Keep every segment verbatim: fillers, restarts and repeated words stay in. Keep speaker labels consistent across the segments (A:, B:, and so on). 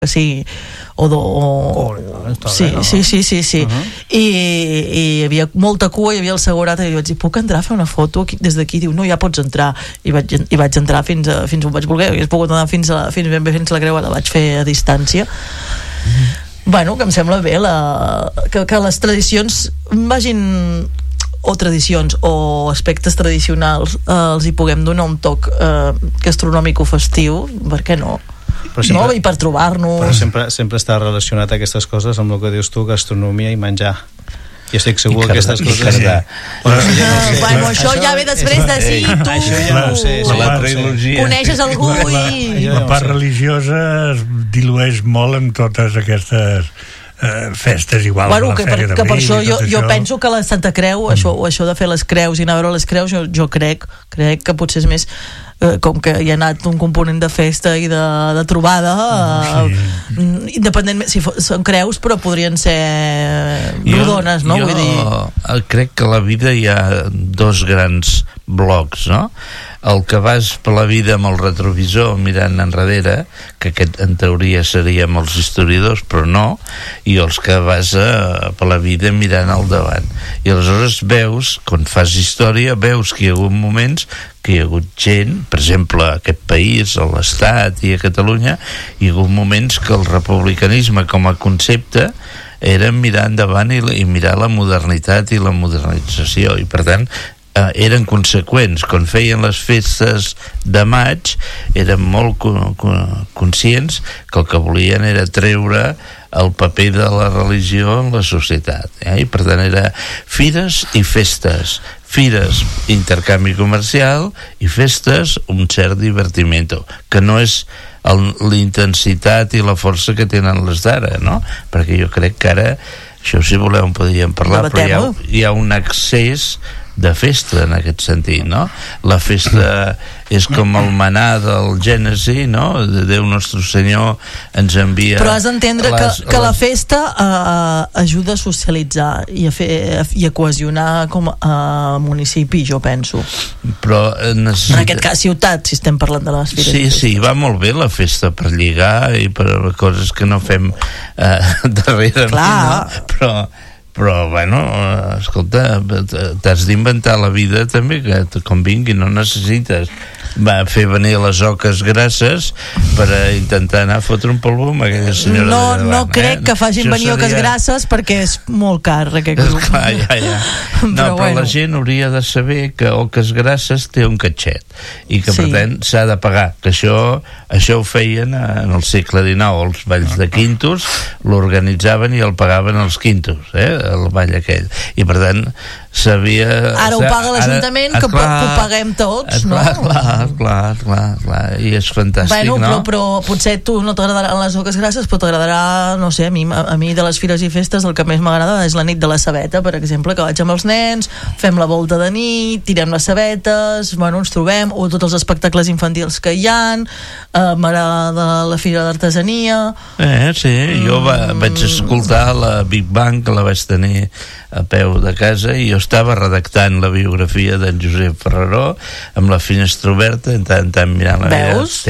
A: sí, o do, o,
B: oh,
A: sí,
B: bé, no?
A: sí, sí, sí, sí. Uh-huh. I, i hi havia molta cua, hi havia el segurata, i vaig dir, puc entrar a fer una foto aquí, des d'aquí? Diu, no, ja pots entrar. I vaig, i vaig entrar fins, a, fins on vaig voler, i he pogut anar fins, a, fins ben bé fins a la creu, la vaig fer a distància. Uh-huh. Bueno, que em sembla bé la, que, que les tradicions vagin, o tradicions o aspectes tradicionals eh, els hi puguem donar un toc eh, gastronòmic o festiu, per què no? Però sempre, no, i per trobar-nos.
B: Però sempre, sempre està relacionat a aquestes coses amb el que dius tu, gastronomia i menjar. I estic segur que aquestes coses...
C: Sí.
A: Bueno, ja no sé. Bueno, això, això ja ve després de si tu
B: això ja no sé,
C: la, la trilogia.
A: Coneixes algú
D: la,
A: i...
D: La, la part religiosa es dilueix molt en totes aquestes eh, festes, igual
A: bueno,
D: la
A: que,
D: Fèria
A: per, que per això jo, jo
D: això.
A: penso que la Santa Creu, mm. això, això de fer les creus i anar a veure les creus, jo, jo crec, crec que potser és més... Eh, com que hi ha anat un component de festa i de, de trobada eh, sí. Independentment, si fos, són creus però podrien ser rodones, no?
C: Jo
A: Vull dir...
C: crec que a la vida hi ha dos grans blocs, no? El que vas per la vida amb el retrovisor mirant enrere, que aquest en teoria seríem els historiadors, però no, i els que vas a, per la vida mirant al davant. I aleshores veus, quan fas història, veus que hi ha hagut moments que hi ha hagut gent, per exemple a aquest país, a l'Estat i a Catalunya, hi ha hagut moments que el republicanisme com a concepte era mirar endavant i, i mirar la modernitat i la modernització, i per tant eh, eren conseqüents. Quan feien les festes de maig eren molt co- co- conscients que el que volien era treure el paper de la religió en la societat, eh? I per tant era fires i festes, fires intercanvi comercial i festes un cert divertimento, que no és el, la intensitat i la força que tenen les d'ara, no? Perquè jo crec que ara, això si voleu en podríem parlar, però hi ha, hi ha un excés de festa en aquest sentit, no? La festa és com el manar del Gènesi, no? Déu Nostre Senyor ens envia...
A: Però has d'entendre
C: les,
A: que, que
C: les...
A: la festa uh, ajuda a socialitzar i a, fer, i a cohesionar com a municipi, jo penso.
C: Però necessita...
A: En aquest cas ciutat, si estem parlant de les fires.
C: Sí, sí, va molt bé la festa per lligar i per coses que no fem uh, darrerament, no? Però... però bueno, escolta, t'has d'inventar la vida també, que com vingui, no necessites va fer venir les oques grasses per a intentar anar a fotre un polvo amb aquella senyora
A: no,
C: de davant,
A: no crec
C: eh?
A: que facin
C: Això
A: venir
C: seria...
A: oques grasses perquè és molt car aquest grup.
C: Clar, ja, ja. No, però, però bueno. La gent hauria de saber que oques grasses té un catxet i que sí. Per tant s'ha de pagar, que això, això ho feien en el segle dinou, els balls de quintos l'organitzaven i el pagaven els quintos, eh? El ball aquell, i per tant s'havia...
A: Ara ho paga l'Ajuntament, que, que ho paguem tots, no?
C: Clar, clar, clar, clar, clar, i és fantàstic,
A: bueno,
C: no?
A: Però, però potser tu no t'agradaran les oques grasses, però t'agradarà, no sé, a mi, a, a mi de les fires i festes el que més m'agrada és la nit de la sabeta, per exemple, que vaig amb els nens, fem la volta de nit, tirem les sabetes, bueno, ens trobem, o tots els espectacles infantils que hi ha, eh, m'agrada la fira d'artesania...
C: Eh, sí, jo va, vaig escoltar la Big Bang, que la vaig tenir a peu de casa, i jo estava redactant la biografia d'en Josep Ferreró amb la finestra oberta, en tant, tant mirant la vida.
A: Veus?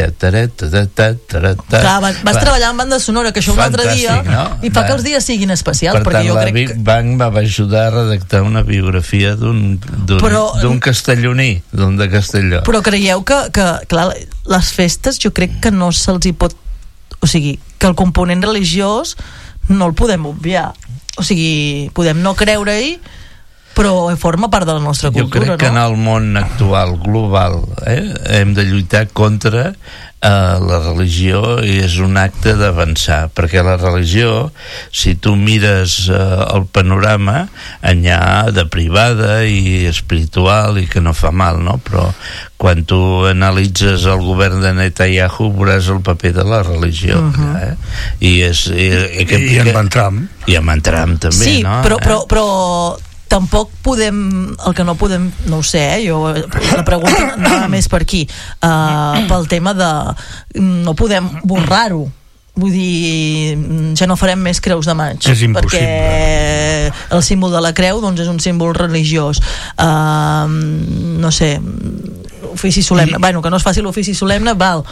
A: Clar, vas treballar en banda sonora, que això un altre dia, no? I fa que els dies siguin especials.
C: Per tant, la Big Bang va ajudar a redactar una biografia d'un d'un castelloní, d'un de Castelló.
A: Però creieu que, que, clar, les festes jo crec que no se'ls hi pot... O sigui, que el component religiós no el podem obviar. O sigui, podem no creure-hi, però forma part de la nostra cultura, no?
C: Jo crec que en el món actual, global, eh, hem de lluitar contra eh, la religió, i és un acte d'avançar, perquè la religió, si tu mires eh, el panorama, n'hi ha de privada i espiritual i que no fa mal, no? Però quan tu analitzes el govern de Netanyahu veuràs el paper de la religió, uh-huh. eh? I, és, i, i, que,
D: I en Van Trump
C: i en Van Trump també,
A: sí,
C: no?
A: però,
C: eh?
A: però, però tampoc podem, el que no podem, no ho sé, eh, jo la pregunta anava més per aquí, uh, pel tema de no podem borrar-ho, vull dir, ja no farem més creus de maig,
D: és impossible,
A: perquè el símbol de la creu doncs és un símbol religiós, uh, no sé, ofici solemne. I, bueno, que no es faci l'ofici solemne, val.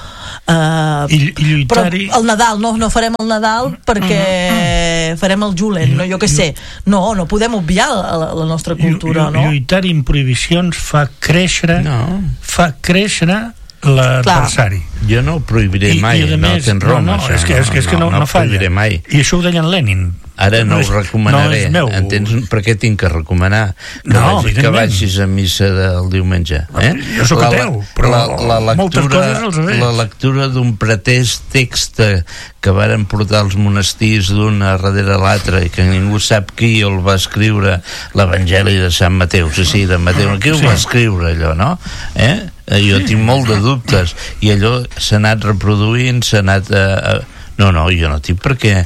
A: Uh,
D: I, i lluitar-hi...
A: Però el Nadal, no, no farem el Nadal perquè uh-huh. farem el Julen, no, jo què sé. No, no podem obviar la, la nostra cultura, no?
D: Lluitar-hi amb prohibicions fa créixer, no. fa créixer l'adversari.
C: Jo no ho prohibiré
D: I,
C: mai,
D: i
C: no
D: més,
C: tens raó,
D: no, no, és que, és que, és que no, no, no falla.
C: Mai.
D: I això ho deia en Lenin.
C: Ara no, no ho recomanaré.
D: No
C: Entens per què tinc que recomanar que,
D: no,
C: vagi, que vagis a missa del diumenge? Eh?
D: Jo sóc ateu, però
C: la, la lectura,
D: moltes coses els veig.
C: La lectura d'un pretès text que varen portar els monestirs d'un darrere l'altre i que ningú sap qui el va escriure, l'Evangeli de Sant Mateu, sí, sí, de Mateu, qui ho va escriure allò, no? Eh? Jo tinc molt de dubtes i allò s'ha anat reproduint, s'ha anat a, a no, no, jo no tinc, perquè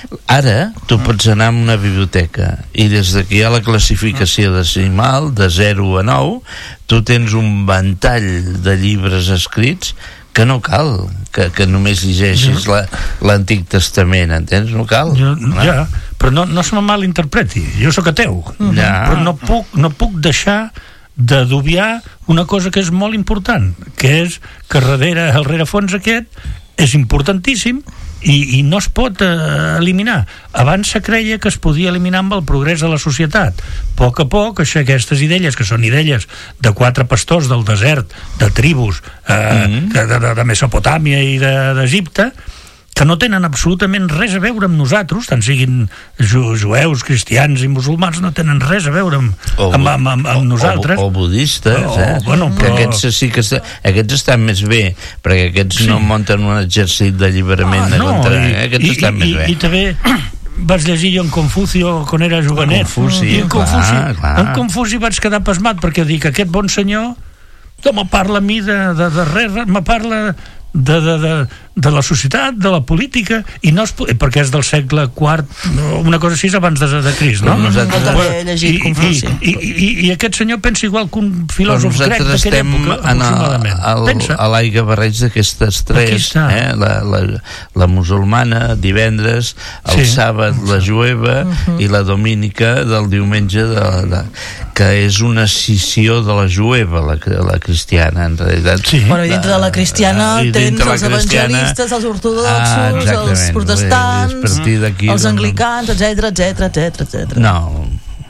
C: ara tu pots anar a una biblioteca i des de que hi ha la classificació decimal de zero a nou, tu tens un ventall de llibres escrits que no cal que, que només llegeixis la, l'Antic Testament, entens? No cal.
D: Jo, no? Ja, però no, no se me malinterpreti, jo sóc ateu, ja. Però no puc, no puc deixar de d'obviar una cosa que és molt important, que és que darrere, el rerefons aquest és importantíssim i, i no es pot eh, eliminar. Abans se creia que es podia eliminar amb el progrés de la societat. A poc a poc, això, aquestes idees, que són idees de quatre pastors del desert, de tribus eh, mm-hmm. de, de, de Mesopotàmia i de, d'Egipte, que no tenen absolutament res a veure amb nosaltres, tant siguin ju- jueus, cristians i musulmans, no tenen res a veure amb,
C: o,
D: amb, amb, amb, amb nosaltres.
C: O, o budistes,
D: o,
C: eh?
D: Bueno,
C: que
D: però...
C: aquests sí que està, aquests estan més bé, perquè aquests sí. no munten un exèrcit d'alliberament ah, de
D: no,
C: contra,
D: i,
C: eh? Aquests
D: i,
C: estan
D: i,
C: més bé.
D: I també vaig llegir jo en Confucio quan era jovenet.
C: Confuci,
D: I en Confuci,
C: clar, clar.
D: en Confuci vaig quedar pasmat perquè dic, aquest bon senyor no me parla a mi de, de, de res, me parla de, de, de, de la societat, de la política, i no es, perquè és del segle quart, una cosa així abans de, de Crist, no?
A: Nosaltres també he llegit Confuci.
D: I, i, i, I aquest senyor pensa igual que un filòsof grec d'aquella època, aproximadament.
C: Nosaltres a l'aigua barreig d'aquestes tres, eh? la, la, la musulmana, divendres, el sí. sàbat, la jueva, uh-huh. i la domínica del diumenge, de, de, que és una escissió de la jueva, la, la cristiana, en realitat.
A: Sí. Bueno, i dintre de la cristiana uh, tens els evangelistes, els ortodoxos, ah, els protestants, els anglicans, etc etc etc etc.
C: No,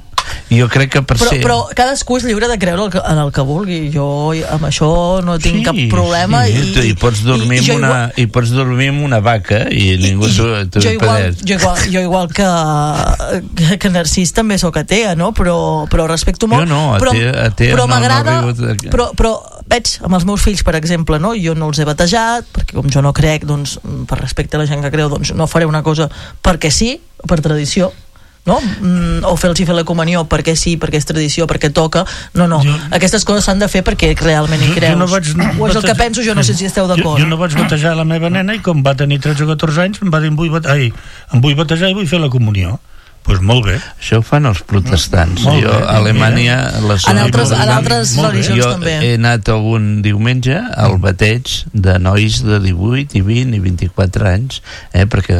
C: jo crec que per
A: però,
C: ser...
A: Però cadascú és lliure de creure el que, en el que vulgui. Jo amb això no tinc sí, cap problema.
C: Sí,
A: i,
C: tu, i, pots dormir i, i, una, igual, i pots dormir amb una vaca i, i ningú t'ho impedeix.
A: Jo igual, jo igual que, que, que Narcís també sóc atea, no? Però, però respecto molt.
C: Jo no, atea,
A: però,
C: atea
A: però
C: no,
A: m'agrada,
C: no arribo...
A: però, però veig amb els meus fills, per exemple, no? Jo no els he batejat, perquè com jo no crec, doncs, per respecte a la gent que creu, doncs no faré una cosa perquè sí, per tradició, no? Mm, o fer-los fer la comunió perquè sí, perquè és tradició, perquè toca. No, no, jo, aquestes coses s'han de fer perquè realment hi creus. Jo no vaig, o és el que penso, jo no sé si esteu d'acord.
D: Jo, jo no vaig batejar la meva nena i com va tenir tretze o catorze anys em va dir em vull, bate... Ai, em vull batejar i vull fer la comunió. Doncs pues molt bé.
C: Això ho fan els protestants.
D: Molt
C: jo
D: bé,
C: a Alemanya... Les
A: en altres, en altres religions
C: jo
A: també.
C: He anat algun diumenge al bateig de nois de divuit i vint i vint-i-quatre anys, eh, perquè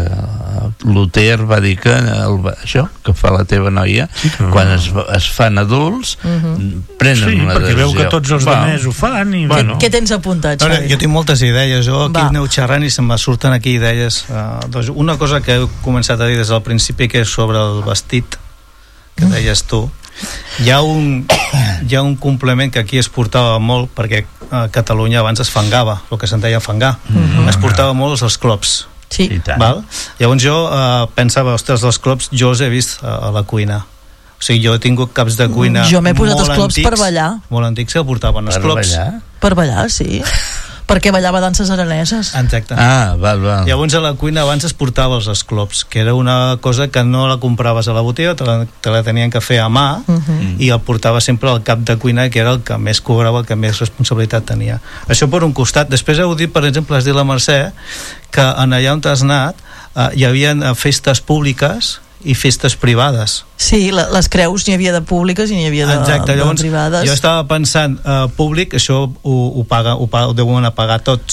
C: Luther va dir que el, això, que fa la teva noia, sí, que... quan es, es fan adults, uh-huh. prenen
D: sí,
C: una decisió.
D: Sí, perquè veu que tots els Va. demés ho fan. I...
A: Bueno. Què, què tens apuntat, Xavi?
B: Jo tinc moltes idees. Jo aquí aneu xerrant i se'm surten aquí idees. Uh, doncs una cosa que he començat a dir des del principi, que és sobre el vestit que deies tu, hi ha un hi ha un complement que aquí es portava molt, perquè a Catalunya abans es fangava, el que se'n deia fangar, mm-hmm. es portava molt els clops.
A: Sí.
B: Val? Llavors jo uh, pensava, ostres, els clops jo els he vist a, a la cuina. O sigui, jo he tingut caps de cuina
A: jo m'he posat els clops
B: antics,
A: per ballar.
B: Molt antics que portaven els
C: per
B: clops.
C: Ballar?
A: Per ballar, sí. Perquè ballava danses araneses.
B: Exacte.
C: Ah, val, val.
B: Llavors a la cuina abans es portava els esclops, que era una cosa que no la compraves a la botiga, te la, te la tenien que fer a mà, uh-huh. i el portava sempre al cap de cuina, que era el que més cobrava, el que més responsabilitat tenia. Això per un costat. Després heu dit, per exemple, has dit la Mercè, que en allà on t'has anat eh, hi havia festes públiques i festes privades.
A: Sí, la, les creus n'hi havia de públiques i n'hi havia de,
B: Exacte, llavors,
A: de privades.
B: Jo estava pensant, uh, públic, això ho, ho, paga, ho, paga, ho deuen pagar tots.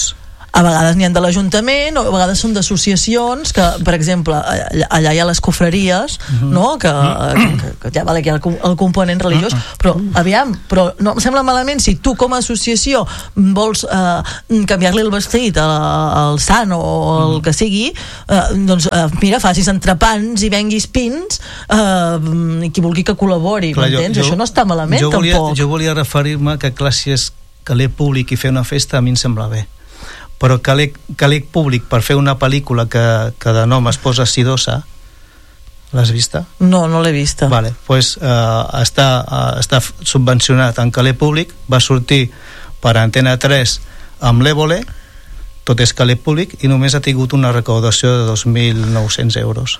A: a vegades n'hi ha de l'Ajuntament, o a vegades són d'associacions que, per exemple, allà, allà hi ha les cofreries, uh-huh. no? que, que, que ja vale que hi ha el, el component religiós, uh-huh. però aviam, però no em sembla malament si tu com a associació vols eh, canviar-li el vestit al sant o el que sigui, eh, doncs eh, mira, facis entrepans i venguis pins, eh, i qui vulgui que col·labori, clar, m'entens? Jo, jo, això no està malament,
B: jo volia,
A: tampoc.
B: Jo volia referir-me que clar, si és caler públic i fer una festa, a mi em sembla bé, però caler, caler públic per fer una pel·lícula que, que de nom es posa Sidosa, l'has vista?
A: No, no l'he vista.
B: Vale, pues, uh, està, uh, està subvencionat en caler públic, va sortir per Antena tres amb l'Évole, tot és caler públic, i només ha tingut una recaudació de dos mil nou-cents euros.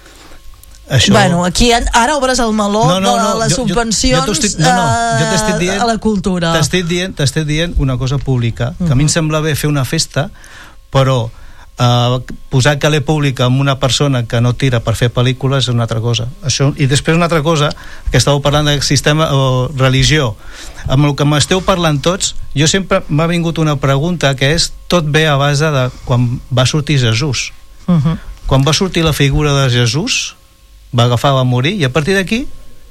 B: Això...
A: Bueno, aquí ara obres el meló no, no, no, de les
B: jo,
A: subvencions
B: jo, jo estic, no, no, jo
A: uh,
B: dient,
A: a la cultura.
B: T'estic dient, t'estic dient una cosa pública, que uh-huh. a mi em sembla bé fer una festa, però uh, posar caler públic amb una persona que no tira per fer pel·lícules és una altra cosa. Això, i després una altra cosa, que estàveu parlant del sistema o religió. Amb el que m'esteu parlant tots, jo sempre m'ha vingut una pregunta que és, tot ve a base de quan va sortir Jesús.
A: Uh-huh.
B: Quan va sortir la figura de Jesús, va agafar, va morir, i a partir d'aquí,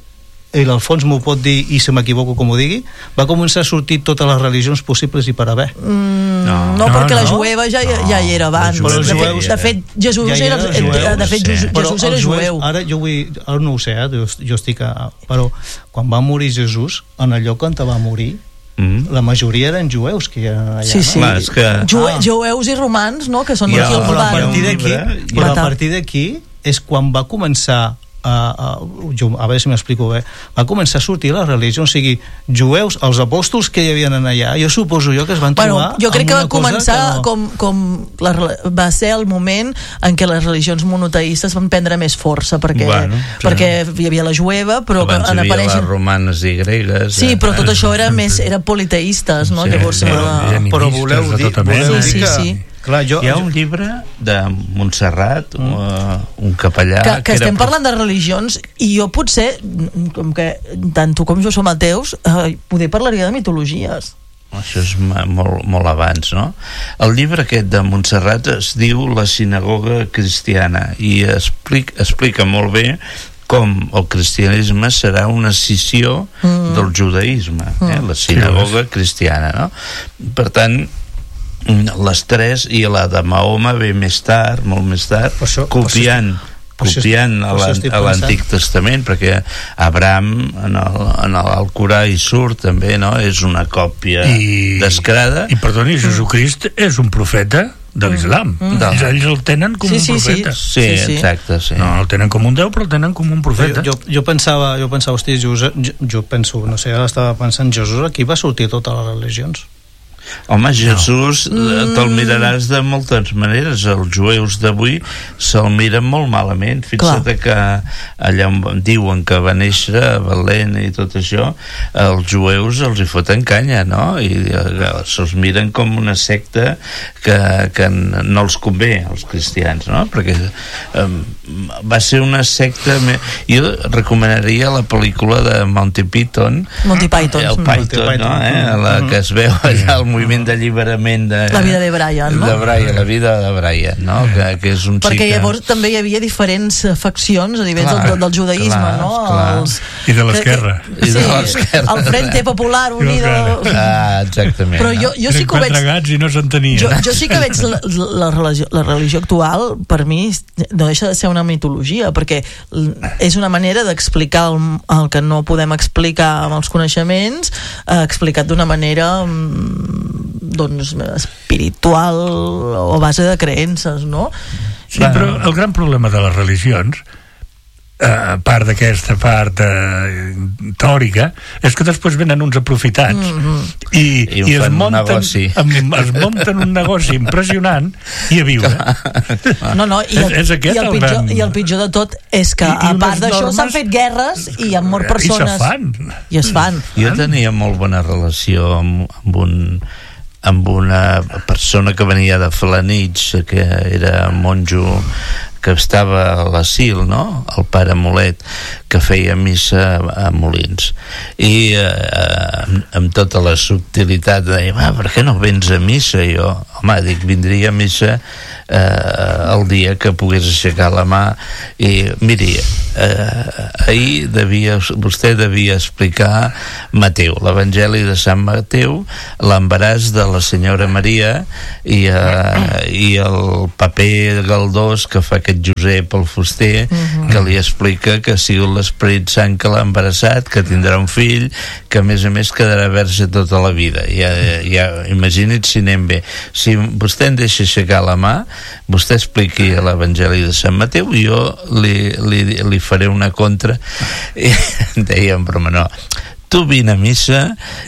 B: i l'Alfons m'ho pot dir, i si m'equivoco com ho digui, va començar a sortir totes les religions possibles i per haver.
A: Mm, no, no, perquè no, la jueva ja, no, ja hi era abans.
B: Però
A: de, fet, de fet, Jesús ja era, era, de fet, sí. Jesús era jueu.
B: Ara jo vull, ara no ho sé, eh, jo, jo estic a, però quan va morir Jesús, en el lloc on va morir, Mm. la majoria eren jueus que hi eren allà,
A: sí, sí.
B: no?
C: Clar, és que...
A: Jue, ah. Jueus i romans, no? Que són ja, aquí els
B: però a
A: van
B: partir d'aquí, però a partir d'aquí és quan va començar a, a, jo, a veure si m'explico bé, va començar a sortir la religió, o sigui, jueus, els apòstols que hi havien allà, jo suposo jo que es van trobar
A: bueno, jo crec que va començar
B: que no...
A: com, com la, va ser el moment en què les religions monoteistes van prendre més força, perquè, bueno, sí. perquè hi havia la jueva, però
C: abans
A: en
C: hi havia
A: apareixen...
C: les romanes i gregues,
A: sí, però tot
C: eh?
A: això era més, era politeistes, no?
C: Sí,
A: Llavors,
C: sí,
A: era...
B: però voleu dir, voleu
A: sí,
B: dir que
A: sí, sí.
B: Clar, jo,
C: hi ha un llibre de Montserrat, mm. uh, un capellà
A: que, que, que estem
C: era...
A: parlant de religions, i jo potser, com que tant tu com jo som ateus, eh, poder parlaria de mitologies.
C: Això és molt, molt abans, no? El llibre aquest de Montserrat es diu La sinagoga cristiana i explica, explica molt bé com el cristianisme serà una escissió mm. del judaïsme, eh? La sinagoga cristiana, no? Per tant, les tres, i la de Mahoma ve més tard, molt més tard, això, copiant copiant això, a l'Antic Testament, perquè Abraham en el, en el Alcorà hi surt també, no? És una còpia I, descarada.
D: I perdoni, Jesucrist és un profeta de l'islam. Mm. Mm. Ells el tenen com
A: sí,
D: un profeta.
C: Sí, sí, sí, sí. exacte, sí.
D: No el tenen com un déu, però el tenen com un profeta.
B: Jo, jo, jo pensava, jo pensava, hosti, jo, jo penso, no sé, ara estava pensant, Jesús aquí va sortir totes les religions.
C: Home, Jesús no. te'l miraràs de moltes maneres. Els jueus d'avui se'l miren molt malament. Fixa't que allà on diuen que va néixer a Belén i tot això, els jueus els hi foten canya, no? I se'ls miren com una secta que, que no els convé als cristians, no? Perquè um, va ser una secta... Me... Jo recomanaria la pel·lícula de Monty Python,
A: Monty Python,
C: el Python, no? Eh? La que es veu allà al moviment d'alliberament de...
A: La vida de Brian, no?
C: De Brian, la vida de Brian, no? Que, que és un
A: Perquè
C: xic...
A: llavors també hi havia diferents faccions a nivell
C: clar,
A: del, del judaïsme,
C: clar,
A: no?
C: Clar.
A: Els...
D: I de l'esquerra.
C: I de l'esquerra.
A: El Frente Popular Unido...
C: Ah, exactament.
A: Però jo, jo sí que ho veig...
D: gats i no s'entenia.
A: Jo, jo sí que veig la, la, religió, la religió actual, per mi, no deixa de ser una mitologia, perquè és una manera d'explicar el, el que no podem explicar amb els coneixements, eh, explicat d'una manera doncs espiritual o a base de creences, no?
D: Sí, però el gran problema de les religions, a part d'aquesta part eh, teòrica, és que després venen uns aprofitats mm-hmm. i,
C: I,
D: i es, munten, amb, es munten un negoci impressionant i a viure.
A: No, no, i el,
D: és, és aquest
A: i el,
D: el
A: pitjor,
D: gran...
A: i el pitjor de tot és que
D: I,
A: a part d'això normes... s'han fet guerres i han mort persones.
D: I se fan.
A: I es fan.
C: Jo tenia molt bona relació amb, amb un amb una persona que venia de Felanitx, que era monjo que estava a l'asil, no? El pare Molet, que feia missa a Molins, i eh, amb, amb tota la subtilitat deia, ah, per què no vens a missa? I jo, home, dic, vindria a missa eh, el dia que pogués aixecar la mà. I miri, eh, ahir devia, vostè devia explicar Mateu, l'Evangeli de Sant Mateu, l'embaràs de la senyora Maria i, eh, i el paper galdós que fa aquest Josep el fuster, uh-huh. que li explica que ha sigut l'Esperit Sant que l'ha embarassat, que tindrà un fill, que a més a més quedarà verge tota la vida. Ja, ja, imagini't si anem bé. Si vostè em deixa aixecar la mà, vostè expliqui l'Evangeli de Sant Mateu i jo li, li, li faré una contra. I deia en broma, no, tu vine a missa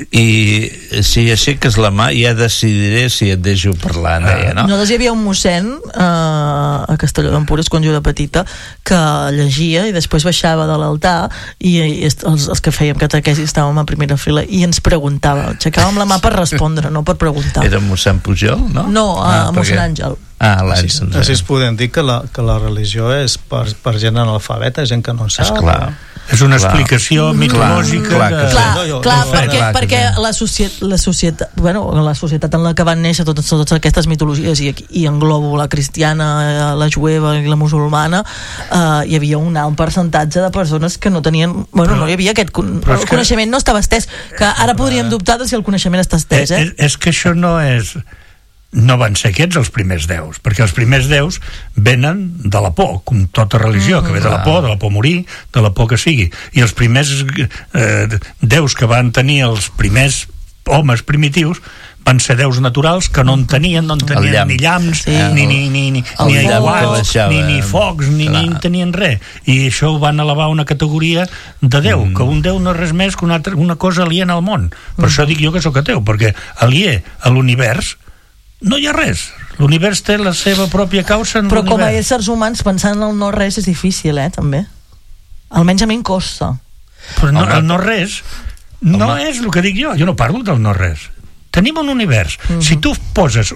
C: i si aixeques la mà ja decidiré si et deixo parlar, deia, no?
A: Nosaltres hi havia un mossèn eh, a Castelló d'Empúries, quan jo era petita, que llegia i després baixava de l'altar i, i els, els que fèiem catequesi estàvem a primera fila i ens preguntava, aixecàvem la mà per respondre, no per preguntar.
C: Era mossèn Pujol, no?
A: No, a
C: ah,
A: mossèn Àngel.
C: Ah, l'Àngel.
B: Així, així es podem dir que la, que la religió és per, per gent analfabeta, gent que no en sap.
C: Esclar.
D: És una clar. explicació mitològica.
C: Clar,
D: de...
C: clar,
A: clar,
B: no, jo,
A: clar
B: no,
A: perquè,
C: clar,
A: perquè
C: clar.
A: la, societat, la, societat, bueno, la societat en la que van néixer totes, totes aquestes mitologies i, i englobo la cristiana, la jueva i la musulmana, eh, hi havia un alt percentatge de persones que no tenien, bueno, però, no hi havia aquest el que... coneixement no estava estès, que ara podríem dubtar de si el coneixement està estès, eh?
D: És, és que això no és... no van ser aquests els primers déus, perquè els primers déus venen de la por, com tota religió, mm, que ve de la por, de la por a morir, de la por que sigui. I els primers eh, déus que van tenir els primers homes primitius van ser déus naturals que no en tenien, no en tenien llamp. ni llamps, sí. ni, ni, ni, ni, ni aiguats, ni, ni focs, ni, ni en tenien res. I això ho van elevar a una categoria de Déu, mm. que un Déu no és res més que una, altra, una cosa aliena al món. Per mm. això dic jo que sóc ateu, perquè aliè a l'univers no hi ha res. L'univers té la seva pròpia causa en
A: però
D: l'univers.
A: Com a éssers humans pensar en el no res és difícil, eh, també. Almenys a mi em costa.
D: Però no, el no res no Home. és el que dic jo. Jo no parlo del no res. Tenim un univers. Uh-huh. Si tu poses...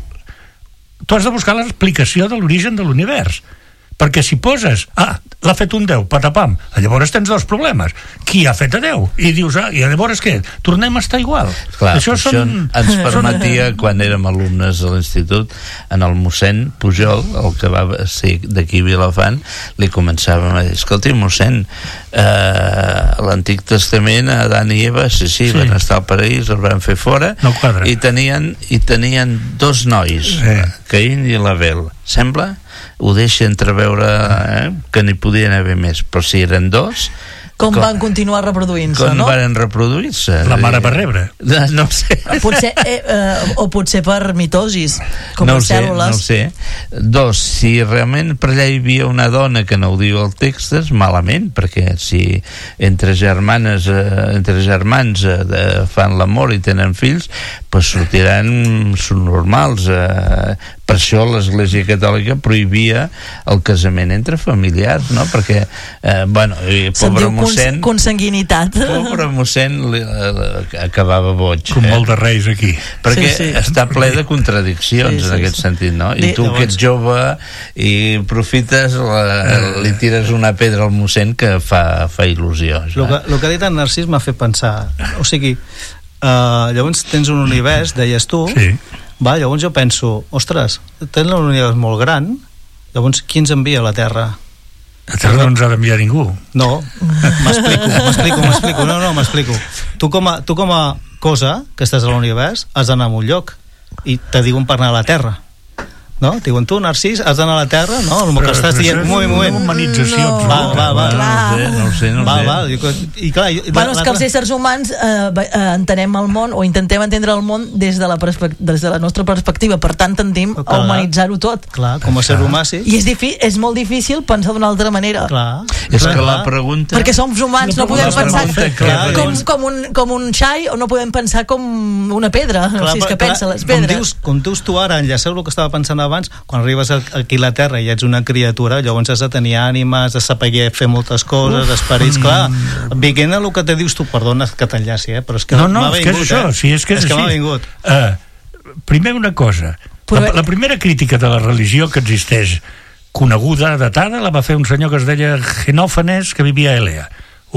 D: Tu has de buscar l'explicació de l'origen de l'univers. Perquè si poses, ah, l'ha fet un Déu, patapam, llavors tens dos problemes. Qui ha fet a Déu? I dius, ah, i llavors què? Tornem a estar igual.
C: Clar,
D: això
C: això
D: són...
C: ens permetia, quan érem alumnes a l'institut, en el mossèn Pujol, el que va ser d'aquí a Vilafant, li començàvem a dir, escolti, mossèn, eh, l'Antic Testament, Adán i Eva, sí, sí, sí, van estar al paraís, els van fer fora,
D: no
C: i tenien, i tenien dos nois, sí. Caín i l'Abel. Sembla? Ho deixa entreveure eh, que n'hi podien haver més, però si eren dos,
A: com, com van continuar reproduint-se,
C: com
A: no?
C: Com van reproduir-se.
D: La mare va rebre.
C: No, no sé.
A: Potser, eh, eh, o potser per mitosis, com
C: no
A: les
C: sé,
A: cèl·lules.
C: No ho sé. Dos, si realment per allà hi havia una dona que no ho diu el text, és malament, perquè si entre germanes, eh, entre germans eh, de, fan l'amor i tenen fills, pues sortiran subnormals. Eh, per això l'Església Catòlica prohibia el casament entre familiars, no? Perquè, eh, bueno, pobre mossèn...
A: consanguinitat.
C: Pobre mossèn li, li, acabava boig.
D: Com
C: eh?
D: molt de reis aquí.
C: Perquè sí, sí. està ple de contradiccions, sí, sí, en aquest sí. sentit, no? I tu, que ets jove i profites, la, li tires una pedra al mossèn que fa, fa il·lusió.
B: El que, el que ha dit en Narcís m'ha fet pensar, o sigui, uh, llavors tens un univers, deies tu, sí. Va, llavors jo penso, ostres, tens un univers molt gran, llavors qui ens envia a la Terra?
D: A Terra no ens ha d'enviar ningú.
B: No, m'explico, m'explico, m'explico, no, no, m'explico. Tu com a, tu com a cosa que estàs a l'univers has d'anar a un lloc i te diuen per anar a la Terra. No? Diuen, tu, Narcís, has d'anar a la Terra, no? El que estàs dient, un moment, un moment.
D: Humanització.
A: No,
B: va, va, va.
C: No ho sé, no ho sé.
B: Va, va. I, i clar, i,
A: bueno, és que els éssers humans eh, eh, entenem el món, o intentem entendre el món des de la, des de la nostra perspectiva, per tant tendim a humanitzar-ho tot.
B: Clar, com a ser humà, sí.
A: I és, és molt difícil pensar d'una altra manera.
B: Clar.
C: És clar, que la pregunta...
A: Perquè som humans, no podem pensar
C: clar,
A: com, com, un, com un xai, o no podem pensar com una pedra, clar, no sé, és que clar, pensa les pedres.
B: Com dius, com dius tu ara, enllaceu el que estava pensant abans, quan arribes aquí a la Terra i ets una criatura, llavors has de tenir ànimes, has de saber fer moltes coses, esperits, clar, veient el que te dius tu, perdona que t'enllaci, eh? Però és que
D: no, no,
B: m'ha vingut,
D: és que és això,
B: eh?
D: sí, és que és,
B: és que
D: així.
B: m'ha vingut.
D: Uh, primer una cosa, la, la primera crítica de la religió que existeix coneguda, datada, la va fer un senyor que es deia Genòfanes, que vivia a Elea,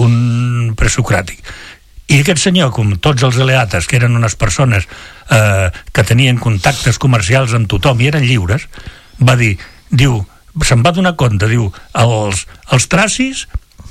D: un presocràtic. I aquest senyor, com tots els eleates, que eren unes persones eh, que tenien contactes comercials amb tothom i eren lliures, va dir, diu, se'n va donar compte, diu, els, els tracis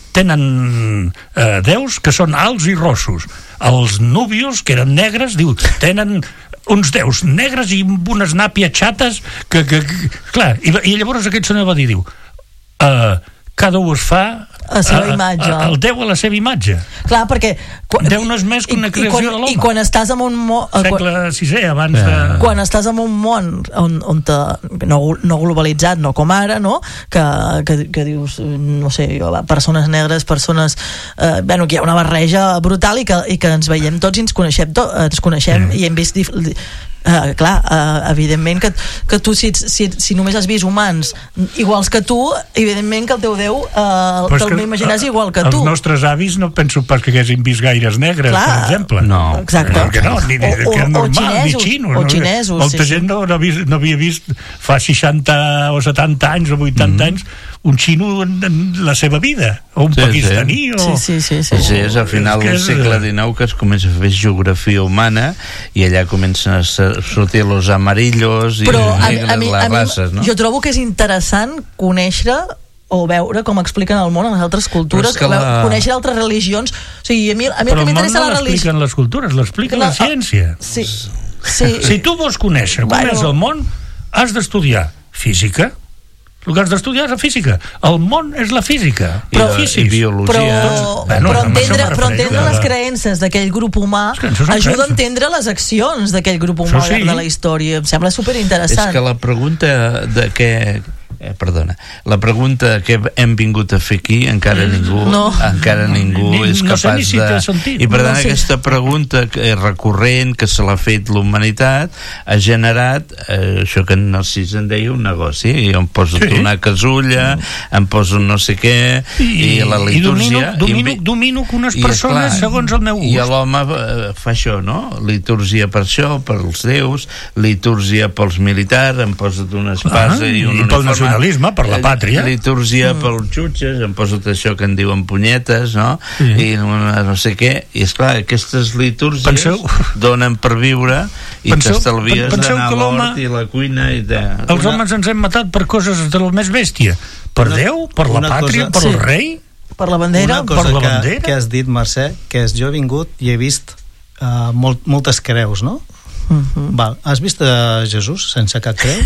D: tenen eh, déus que són alts i rossos. Els núbios, que eren negres, diu, tenen uns déus negres i amb unes nàpies xates que, que, que clar, i, i llavors aquest senyor va dir, diu, uh, cada un es fa
A: a la seva imatge.
D: A, a, el Déu a la seva imatge.
A: Clar, perquè... Quan,
D: Déu no és més que una creació
A: quan,
D: de l'home.
A: I quan estàs en un món...
D: Segle sisè, abans de...
A: Quan estàs en un món on, on te, no, no globalitzat, no com ara, no? Que, que, que dius, no sé, persones negres, persones... Eh, bueno, que hi ha una barreja brutal i que, i que ens veiem tots i ens coneixem, to, ens coneixem mm. i hem vist... Dif, Uh, clar, uh, evidentment que, que tu si, si, si només has vist humans iguals que tu, evidentment que el teu Déu uh, te'l imaginàs uh, igual que tu.
D: Els nostres avis no penso pas que haguessin vist gaires negres, clar, per exemple.
C: No,
A: exacte.
D: Que no, ni, ni, o, que és normal, o xinesos, ni xinos.
A: O xinesos,
D: molta
A: sí,
D: gent
A: sí.
D: no, no, havia, no havia vist fa seixanta o setanta anys o vuitanta mm. anys un xino en, en la seva vida, o un
C: sí,
D: pakistaní
C: sí.
D: o...
A: Sí, sí, sí, sí.
C: Sí, és al final del segle dinou que es comença a fer geografia humana i allà comencen a sortir los amarillos i
A: però
C: els
A: a,
C: negres,
A: a mi,
C: les
A: a mi,
C: races, no?
A: Jo trobo que és interessant conèixer o veure com expliquen el món en les altres cultures, la... conèixer altres religions, o sigui, a mi, a mi
D: però
A: el que m'interessa
D: no
A: la religió...
D: l'expliquen les cultures, l'explica la, la ciència.
A: Sí, sí.
D: Si tu vols conèixer com bueno... és el món, has d'estudiar física. El que has d'estudiar és la física. El món és la física.
C: Però, i, la, i biologia.
A: Però,
D: bueno,
A: però entendre, però entendre les creences d'aquell grup humà ajuda a entendre les accions d'aquell grup humà sí. de la història. Em sembla superinteressant.
C: És que la pregunta de què... Eh, perdona, la pregunta que hem vingut a fer aquí encara ningú
A: no.
C: encara ningú
D: ni,
C: és
D: no
C: capaç
D: si
C: de... I per tant no sé. Aquesta pregunta recurrent que se l'ha fet la humanitat ha generat eh, això que en Narcís en deia un negoci, i em poso sí. una casulla, em poso no sé què i, i la litúrgia
D: i domino, domino,
C: i,
D: domino que unes persones clar, segons el meu gust.
C: I l'home eh, fa això, no? Litúrgia per això, per als déus, litúrgia pels militars, em poso una espasa ah, i un uniforme,
D: per la pàtria,
C: litúrgia mm. pels jutges, em poso això que en diuen punyetes, no? Sí. I no, no sé què, i esclar, aquestes litúrgies penseu... donen per viure i t'estalvies d'anar a l'hort i la cuina i de...
D: Els una... homes ens hem matat per coses de lo més bèstia, per una, Déu, per la pàtria, cosa... per sí. el rei,
A: per la bandera,
B: una cosa
A: per la
B: que,
A: bandera.
B: Que has dit, Mercè, que és jo he vingut i he vist uh, molt, moltes creus, no? Uh-huh. Val. Has vist a Jesús sense cap creu?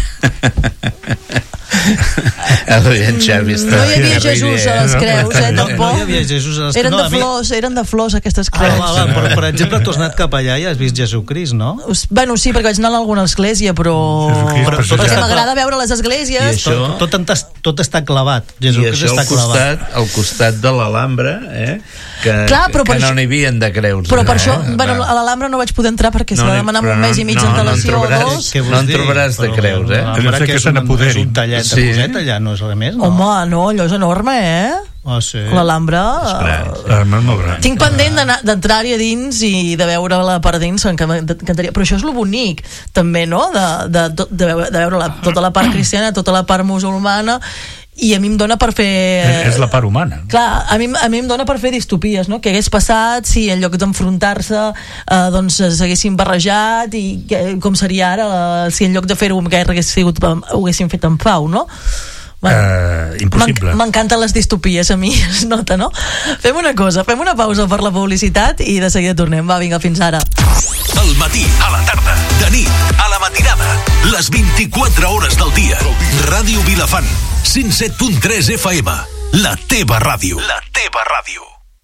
C: Adrián Xavi
A: no hi havia Jesús a les creus, eh, tampoc.
B: No, no hi havia Jesús a les creus.
A: Eren
B: no,
A: de flors, eren de flors aquestes creus.
B: Ah, va, va, però, per exemple, tu has anat cap allà i has vist Jesucrist, no?
A: Bueno, sí, perquè vaig anar a alguna església, però... però perquè m'agrada veure les esglésies.
B: I això, tot, tot, tot està clavat. Jesucrist està
C: clavat. Al costat de l'Alhambra, eh? Que,
A: clar, però
C: que
A: no
C: n'hi havien de creus.
A: Però per
C: eh?
A: això, bueno, a l'Alhambra no vaig poder entrar perquè no, s'ha de demanar un mes i mig d'antelació
C: no,
A: o dos.
C: No en trobaràs de creus, eh?
B: No sé que se n'apoderi. És un tallet de coseta, allà, no és res més, no?
A: Home, no, allò és enorme, eh?
B: Ah, sí.
A: L'Alhambra...
D: Uh,
A: tinc pendent d'entrar-hi a dins i de veure-la per dins, encantaria. Però això és lo bonic, també, no? De, de, de, de veure la, tota la part cristiana, tota la part musulmana, i a mi em dona per fer...
D: És la part humana.
A: Clar, a mi, a mi em dona per fer distopies, no? Què hagués passat si en lloc d'enfrontar-se eh, doncs s'haguessin barrejat i que, com seria ara eh, si en lloc de fer-ho amb guerra hagués sigut, ho haguessin fet en pau, no?
D: Bueno, uh, impossible.
A: M'encanten les distopies, a mi es nota, no? Fem una cosa, fem una pausa per la publicitat i de seguida tornem. Va, vinga, fins ara.
E: Al matí, a la tarda, de nit, a la matinada, les vint-i-quatre hores del dia. Ràdio Vilafant, cent set punt tres F M, la teva ràdio. La teva ràdio.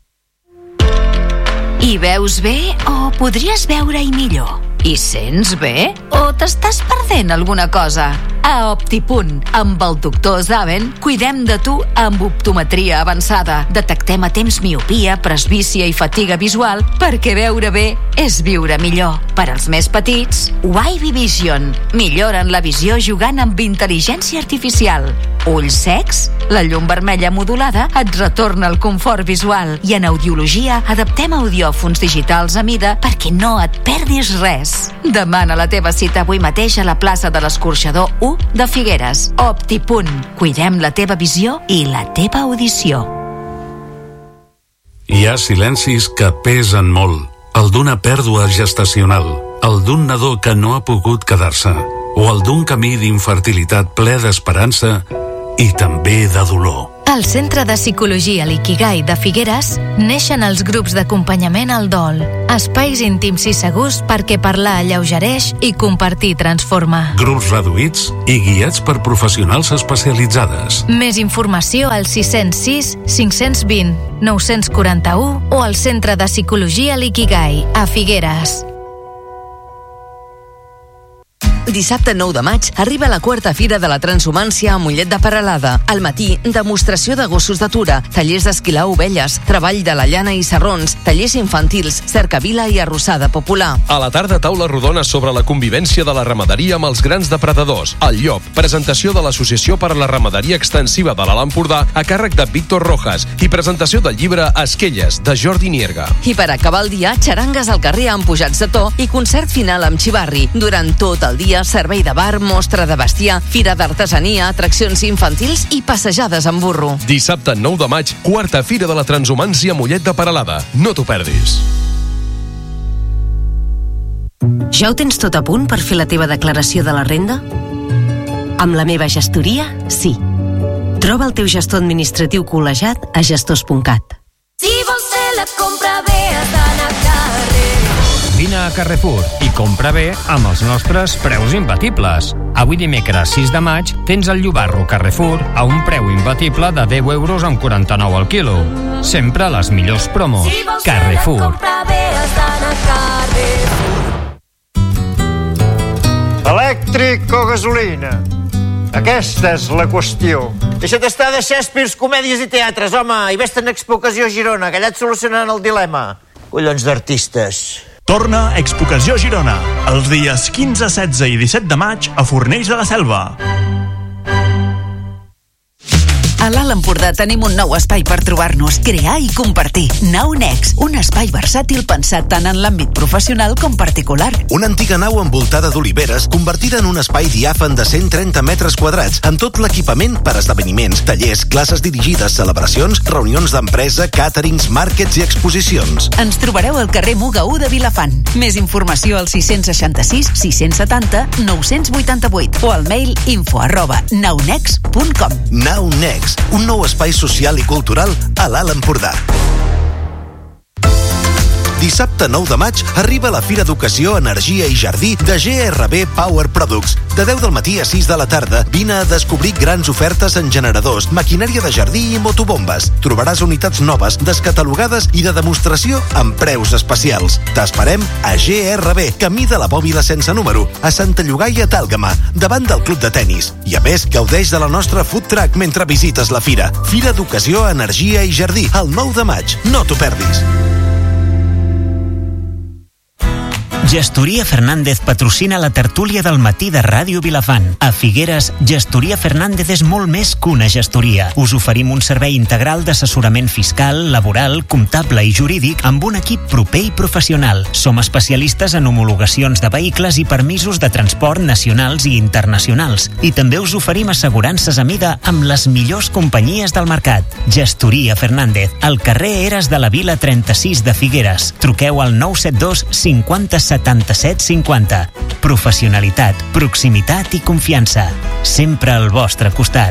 F: Hi veus bé o podries veure-hi millor? Hi sents bé? O t'estàs perdent alguna cosa? A Optipunt, amb el doctor Zaven, cuidem de tu amb optometria avançada. Detectem a temps miopia, presbícia i fatiga visual perquè veure bé és viure millor. Per als més petits, Wavy Vision. Milloren la visió jugant amb intel·ligència artificial. Ulls secs? La llum vermella modulada et retorna el confort visual. I en audiologia adaptem audiòfons digitals a mida perquè no et perdis res. Demana la teva cita avui mateix a la plaça de l'Escorxador u u de Figueres. Optipunt. Cuidem la teva visió i la teva audició.
G: Hi ha silencis que pesen molt. El d'una pèrdua gestacional, el d'un nadó que no ha pogut quedar-se, o el d'un camí d'infertilitat ple d'esperança i també de dolor.
H: Al Centre de Psicologia L'Ikigai de Figueres neixen els grups d'acompanyament al dol, espais íntims i segurs perquè parlar alleugereix i compartir transforma.
G: Grups reduïts i guiats per professionals especialitzades.
H: Més informació al sis zero sis, cinc dos zero, nou quatre u o al Centre de Psicologia L'Ikigai a Figueres.
I: Dissabte nou de maig arriba la quarta Fira de la Transhumància a Mollet de Peralada. Al matí, demostració de gossos d'atura, tallers d'esquilar ovelles, treball de la llana i sarrons, tallers infantils, cercavila i arrossada popular.
J: A la tarda, taula rodona sobre la convivència de la ramaderia amb els grans depredadors. El llop, presentació de l'Associació per a la Ramaderia Extensiva de l'Alt Empordà a càrrec de Víctor Rojas i presentació del llibre Esquelles, de Jordi Nierga.
I: I per acabar el dia, xarangues al carrer amb pujats de to i concert final amb xivarri. Durant tot el dia, servei de bar, mostra de bestiar, fira d'artesania, atraccions infantils i passejades amb burro.
J: Dissabte nou de maig, quarta Fira de la Transhumància a Mollet de Peralada. No t'ho perdis.
K: Ja ho tens tot a punt per fer la teva declaració de la renda? Amb la meva gestoria, sí. Troba el teu gestor administratiu col·legiat a gestors punt cat.
L: Si vols fer la compra bé, has d'anar a carrer.
M: Vine a Carrefour i compra bé amb els nostres preus imbatibles. Avui dimecres sis de maig tens el llobarro Carrefour a un preu imbatible de deu euros amb quaranta-nou al quilo. Sempre les millors promos. Carrefour.
N: Elèctric o gasolina? Aquesta és la qüestió. Deixa't estar de Shakespeare, comèdies i teatres, home, i vés-te'n a Expo Ocasió Girona, que allà et solucionaran el dilema. Collons d'artistes.
O: Torna Expo Ocasió Girona, els dies quinze, setze i disset de maig a Fornells de la Selva.
F: A l'Alt Empordà tenim un nou espai per trobar-nos, crear i compartir. Nau Next, un espai versàtil pensat tant en l'àmbit professional com particular.
P: Una antiga nau envoltada d'oliveres convertida en un espai diàfan de cent trenta metres quadrats amb tot l'equipament per esdeveniments, tallers, classes dirigides, celebracions, reunions d'empresa, càterings, màrquets i exposicions.
F: Ens trobareu al carrer Muga u de Vilafant. Més informació al sis seixanta-sis, sis setanta, nou vuitanta-vuit o al mail info arroba naunex punt com.
P: Nau Next, un nou espai social i cultural a l'Alt Empordà. Dissabte nou de maig arriba la Fira d'Ocasió, Energia i Jardí de G R B Power Products. De deu del matí a sis de la tarda vine a descobrir grans ofertes en generadors, maquinària de jardí i motobombes. Trobaràs unitats noves, descatalogades i de demostració amb preus especials. T'esperem a G R B, camí de la Bòbila sense número, a Santa Llogaia Tàlgama, davant del club de tennis. I a més, gaudeix de la nostra food truck mentre visites la fira. Fira d'Ocasió, Energia i Jardí, el nou de maig. No t'ho perdis.
Q: Gestoria Fernández patrocina la tertúlia del matí de Ràdio Vilafant. A Figueres, Gestoria Fernández és molt més que una gestoria. Us oferim un servei integral d'assessorament fiscal, laboral, comptable i jurídic amb un equip proper i professional. Som especialistes en homologacions de vehicles i permisos de transport nacionals i internacionals. I també us oferim assegurances a mida amb les millors companyies del mercat. Gestoria Fernández, al carrer Eres de la Vila trenta-sis de Figueres. Truqueu al nou set dos cinquanta setanta-set cinquanta. Professionalitat, proximitat i confiança. Sempre al vostre costat.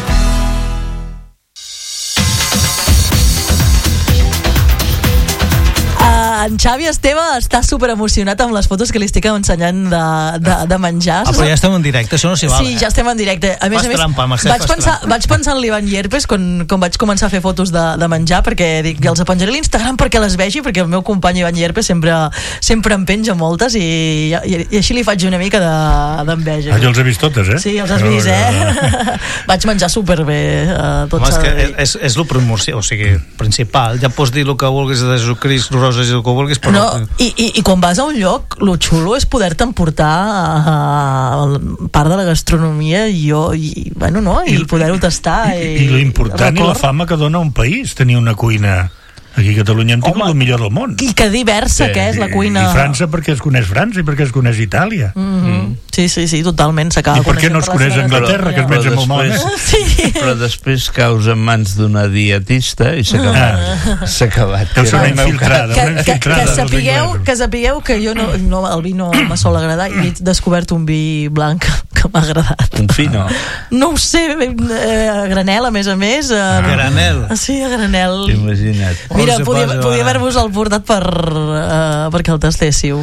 A: En Xavi Esteve està super emocionat amb les fotos que li estic ensenyant de, de, de menjar.
B: Ah, però ja estem en directe, això no s'hi val.
A: Sí, ja estem en directe. A més
B: fas
A: a més,
B: trampa, Mercè,
A: vaig, pensar, vaig pensar en l'Ivan Llerpes quan, quan vaig començar a fer fotos de, de menjar, perquè dic, els penjaré a l'Instagram perquè les vegi, perquè el meu company Ivan Llerpes sempre, sempre em penja moltes i, i, i així li faig una mica d'enveja.
D: De, ah, jo els he vist totes, eh?
A: Sí, els has vist, eh? Vaig menjar superbé. Uh,
B: Home, és, que és, és el promoció, o sigui, principal. Ja pots dir el que vulguis de Jesucrist, Roses i el que vulguis, però...
A: No, i, i, i quan vas a un lloc, lo xulo és poder-te emportar a, a part de la gastronomia i, jo, i, bueno, no, i, I poder-ho tastar.
D: I, i, i l'important i la fama que dona un país, tenir una cuina Aquí a Catalunya hem tingut el millor del món.
A: I que diversa
D: sí,
A: que és la cuina.
D: I França perquè es coneix França i perquè es coneix Itàlia.
A: Mm-hmm. Mm. Sí, sí, sí, totalment.
D: I per què no es coneix Anglaterra, que es menja molt malament?
A: Sí.
C: Però després caus en mans d'una dietista i s'ha acabat. S'ha acabat.
D: Deu ser una infiltrada.
A: Que, que, que, que, sapigueu, que sapigueu que jo no, no, el vi no m'ha sol agradar i he descobert un vi blanc que m'ha agradat.
C: Un fino?
A: No ho sé, eh, a granel, a més a més. Eh,
B: a granel?
A: Sí, a granel.
C: Imagina't.
A: Mira, podia, podia haver-vos el portat per, uh, perquè el tastéssiu.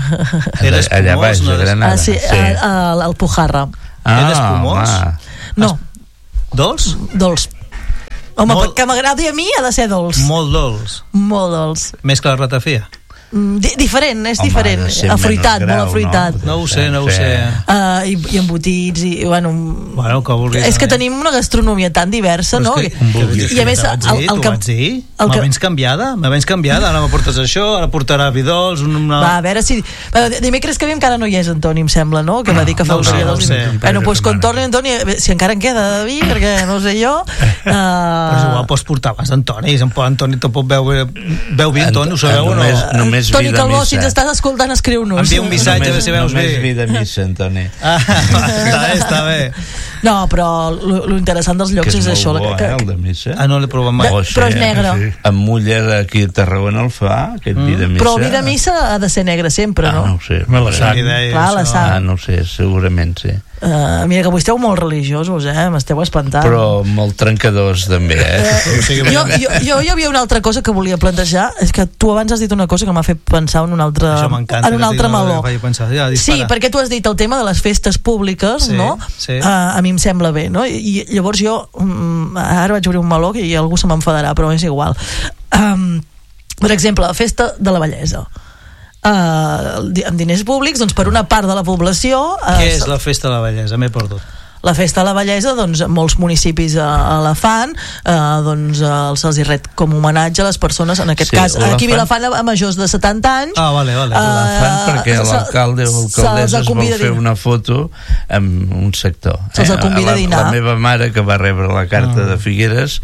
B: Era espumós,
C: allà baix,
B: no?
C: A Granada.
A: Ah, sí, sí. Al, al Pujarra.
B: Ah, era espumós?
A: No.
B: Dolç?
A: Dolç. Home,
B: molt...
A: que m'agradi a mi ha de ser dolç.
B: Molt dolç.
A: Molt dolç.
B: Més que la ratafia.
A: D diferent, és
C: Home,
A: diferent, afruitat,
C: grau,
A: molt afruitat.
B: No, no ho sé, no ho sé.
A: Uh, i, I embotits, i bueno...
B: Bueno, que vulguis.
A: És que tenim una gastronomia tan diversa, no?
B: Que, I, I a més... El, el, el que, vaig dir? El que... M'ha canviada? M'ha canviada? Ara me portes això, ara portarà vi dolç... Una...
A: Va, a veure si... Bueno, dimecres que ve encara no hi és, Antoni, em sembla, no? Que va dir que fa
B: no, no, no sé.
A: Bueno, doncs quan torni, Antoni, si encara en queda de vi, perquè no sé jo... Uh...
B: Però és igual, pots portar abans d'Antoni. Antoni tampoc veu, veu vi, Antoni, ho sabeu o no?
C: Només
A: Toni Calbó, si ens estàs escoltant, escriu-nos.
B: Envia un missatge a si veus bé.
C: Només vi de missa, Antoni.
B: Ah, està bé, està bé.
A: No, però lo interessant dels llocs
C: és,
A: és això.
C: Bo,
A: que,
C: eh, el de missa.
B: Ah, no l'he provat mai.
A: De, però és negre.
C: Sí. En Muller, aquí a Tarragona el fa, aquest mm. vi de missa.
A: Però el vi de missa ha de ser negre sempre, no?
C: Ah, no ho sé.
D: Me la sang.
A: Clar, la sang.
C: Ah, no ho sé, segurament sí.
A: Uh, mira que avui esteu molt religiosos, eh? M'esteu espantant.
C: Però molt trencadors, també, eh?
A: Uh, jo, jo, jo hi havia una altra cosa que volia plantejar, és que tu abans has dit una cosa que m'ha fet pensar en un altre, en un altre meló.
B: Pensar, ja,
A: sí, perquè tu has dit el tema de les festes públiques,
B: sí,
A: no?
B: Sí.
A: Uh, a mi em sembla bé, no? I llavors jo, um, ara vaig obrir un meló i algú se m'enfadarà, però és igual. Um, per exemple, la festa de la bellesa. Uh, amb diners públics, doncs per una part de la població... Uh,
B: Què és la festa de la bellesa? M'he perdut.
A: La festa de la bellesa, doncs molts municipis a, a la fan, eh, doncs uh, se'ls hi ret com homenatge a les persones, en aquest sí, cas aquí a Vilafant a majors de setanta anys.
B: Ah, vale, vale.
A: Uh,
C: la fan perquè l'alcalde o l'alcaldessa es vol fer una foto amb un sector.
A: Se'ls eh? convida a dinar.
C: La meva mare, que va rebre la carta ah. de Figueres,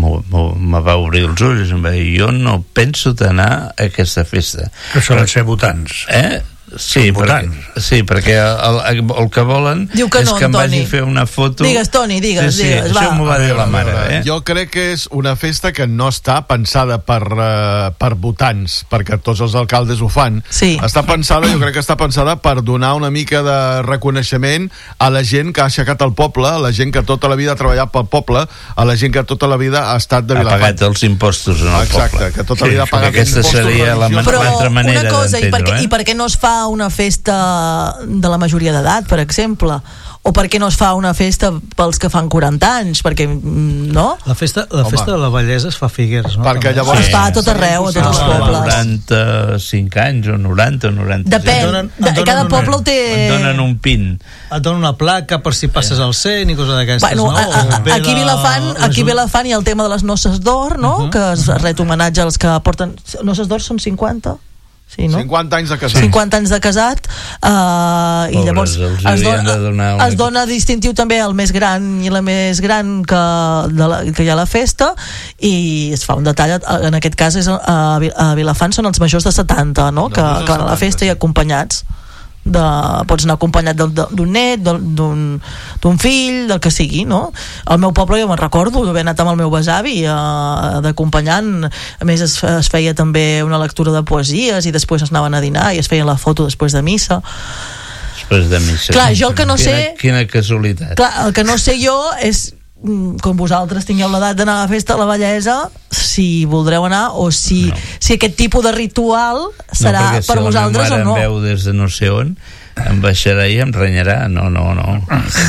C: me va obrir els ulls, em va dir, jo no penso d'anar a aquesta festa.
D: Que solen ser votants.
C: Eh? Sí, perquè, sí, perquè el, el, el que volen
A: que
C: és
A: no,
C: que em
A: Toni.
C: vagi a fer una foto.
A: Digues, Toni, digues,
C: sí, sí,
A: digues,
C: això
A: va.
C: m'ho va dir la mare, eh?
R: Jo crec que és una festa que no està pensada per, uh, per votants, perquè tots els alcaldes ho fan.
A: Sí.
R: Està pensada, jo crec que està pensada per donar una mica de reconeixement a la gent que ha aixecat el poble, a la gent que tota la vida ha treballat pel poble, a la gent que tota la vida ha estat de Vilafant.
C: Ha pagat els impostos en el
R: Exacte,
C: poble.
R: que tota la vida ha pagat
C: aquesta
R: impostos
C: seria l'altra manera
A: una cosa, i per, què,
C: eh?
A: i per què no es fa una festa de la majoria d'edat, per exemple? O per què no es fa una festa pels que fan quaranta anys? Perquè, no?
B: La festa, la festa de la bellesa es fa a Figueres, no?
R: Perquè llavors...
A: Es fa a tot arreu, a tots els pobles.
C: noranta-cinc anys o noranta o noranta.
A: Depèn, donen, de, cada una, poble ho té...
C: Et donen un pin.
B: Et donen una placa per si passes al cent i coses d'aquestes,
A: bueno,
B: no?
A: A, a, aquí a Vilafant, aquí a Vilafant hi ha el tema de les noces d'or, no? Uh -huh. Que es ret homenatge als que porten... Noces d'or són cinquanta? Sí, no?
R: cinquanta anys de casat.
A: cinquanta anys de casat, uh, i llavors es dona, es dona distintiu també al més gran i la més gran que, de la, que hi ha a la festa, i es fa un detall, en aquest cas és, a, a Vilafant són els majors de setanta, no? Que, que van a la festa i acompanyats. De, pots anar acompanyat d'un net, d'un fill, del que sigui, no? Al meu poble jo me'n recordo, jo havia anat amb el meu besavi eh, d'acompanyant, a més es, es feia també una lectura de poesies i després es anaven a dinar i es feia la foto després de missa.
C: Després de missa.
A: Clar, jo el que no
C: quina,
A: sé...
C: Quina casualitat.
A: Clar, el que no sé jo és, com vosaltres tingueu l'edat d'anar a la festa de la bellesa, si voldreu anar o si, no. si aquest tipus de ritual serà
C: no,
A: per
C: si
A: vosaltres o no.
C: No, perquè si la meva mare em veu des de no sé on, em baixarà i em renyarà. No, no, no.